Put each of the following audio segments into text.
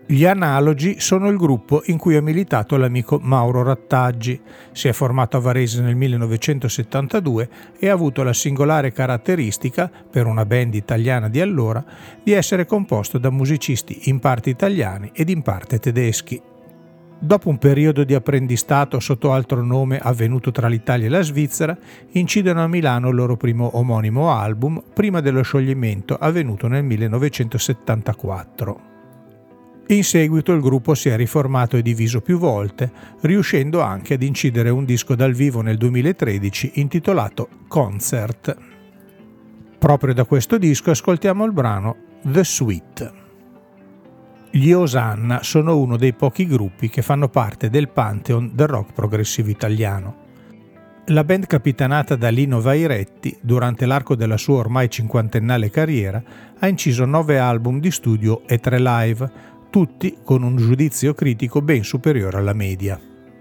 Gli Analogi sono il gruppo in cui ha militato l'amico Mauro Rattaggi. Si è formato a Varese nel 1972 e ha avuto la singolare caratteristica, per una band italiana di allora, di essere composto da musicisti in parte italiani ed in parte tedeschi. Dopo un periodo di apprendistato sotto altro nome avvenuto tra l'Italia e la Svizzera, incidono a Milano il loro primo omonimo album prima dello scioglimento avvenuto nel 1974. In seguito il gruppo si è riformato e diviso più volte, riuscendo anche ad incidere un disco dal vivo nel 2013 intitolato Concert. Proprio da questo disco ascoltiamo il brano The Sweet. Gli Osanna sono uno dei pochi gruppi che fanno parte del pantheon del rock progressivo italiano. La band capitanata da Lino Vairetti, durante l'arco della sua ormai cinquantennale carriera, ha inciso 9 album di studio e 3 live, tutti con un giudizio critico ben superiore alla media.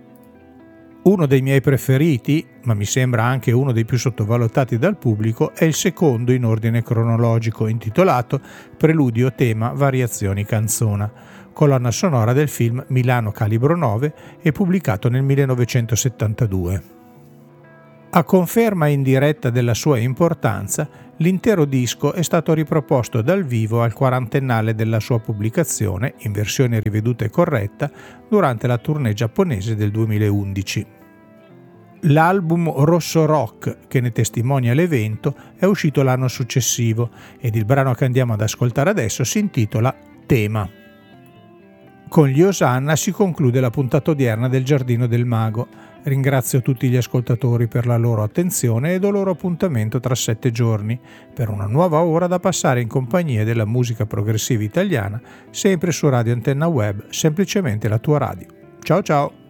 Uno dei miei preferiti, ma mi sembra anche uno dei più sottovalutati dal pubblico, è il secondo in ordine cronologico, intitolato Preludio tema variazioni canzona, colonna sonora del film Milano Calibro 9 e pubblicato nel 1972. A conferma indiretta della sua importanza, l'intero disco è stato riproposto dal vivo al quarantennale della sua pubblicazione, in versione riveduta e corretta, durante la tournée giapponese del 2011. L'album Rosso Rock, che ne testimonia l'evento, è uscito l'anno successivo ed il brano che andiamo ad ascoltare adesso si intitola Tema. Con gli Osanna si conclude la puntata odierna del Giardino del Mago. Ringrazio tutti gli ascoltatori per la loro attenzione e do loro appuntamento tra 7 giorni per una nuova ora da passare in compagnia della musica progressiva italiana, sempre su Radio Antenna Web, semplicemente la tua radio. Ciao ciao!